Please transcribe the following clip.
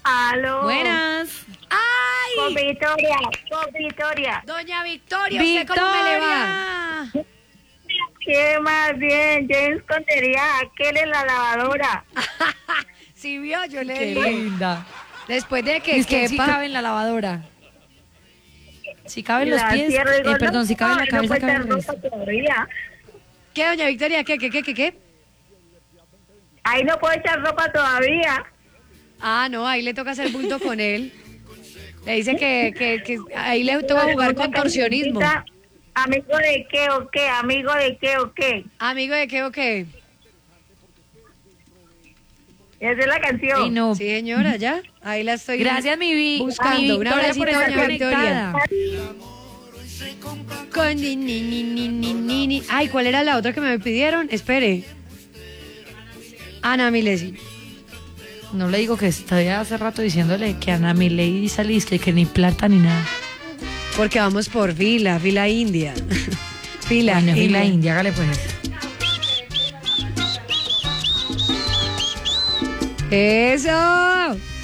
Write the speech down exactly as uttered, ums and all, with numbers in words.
Aló. Buenas. ¡Ay! Con Victoria, con Victoria. Doña Victoria, ¿usted cómo me le va? Victoria. ¿Qué más bien? Yo escondería a aquel en la lavadora. Sí vio, yo le Qué dije. linda. Después de que Es que sí quepa. cabe en la lavadora. Si caben Y los la pies, cierro y digo, eh, perdón, si cabe en la no, cabeza, no puede cabe en echar el resto. ropa todavía. ¿Qué, doña Victoria? ¿Qué, qué, qué, qué, qué? Ahí no puedo echar ropa todavía. Ah, no, ahí le toca hacer bulto con él. Le dice que, que, que ahí le toca jugar contorsionismo. ¿Amigo de qué o qué? ¿Amigo de qué o qué? ¿Amigo de qué o qué? Esa es la canción. Ay, no. Sí, señora, ya. Ahí la estoy Gracias, mi, vi buscando. mi Un Victoria, abracito, por estar doña conectada. Con ni, ni, ni, ni, ni, ni, ni. Ay, ¿cuál era la otra que me pidieron? Espere. Ana Milesi. No le digo que estoy hace rato diciéndole que Ana Milei saliste, que ni plata ni nada. Porque vamos por fila, fila india. Fila, Bueno, y la india. India, hágale pues. Eso.